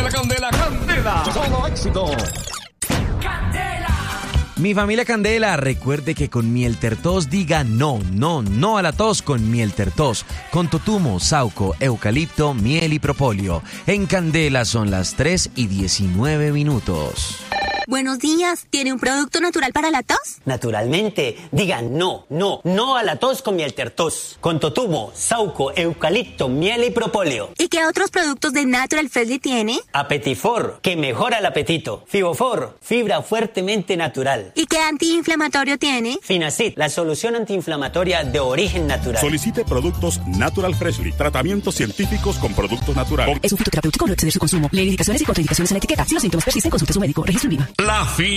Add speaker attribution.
Speaker 1: Candela, Candela. Solo éxito.
Speaker 2: Mi familia Candela, recuerde que con Miel Tertos diga no a la tos con Miel Tertos. Con totumo, sauco, eucalipto, miel y propóleo. En Candela son las 3:19.
Speaker 3: Buenos días, ¿tiene un producto natural para la tos?
Speaker 4: Naturalmente, diga no a la tos con Miel Tertos. Con totumo, sauco, eucalipto, miel y propóleo.
Speaker 3: ¿Y qué otros productos de Natural Freshly tiene?
Speaker 4: Apetifor, que mejora el apetito. Fibofor, fibra fuertemente natural.
Speaker 3: ¿Y qué antiinflamatorio tiene?
Speaker 4: Finacid, la solución antiinflamatoria de origen natural.
Speaker 5: Solicite productos Natural Freshly. Tratamientos científicos con productos naturales.
Speaker 6: Es un fitoterapéutico, no exceder su consumo. Lee indicaciones y contraindicaciones en la etiqueta. Si los síntomas persisten, consulte a su médico. Registro en Viva.
Speaker 1: La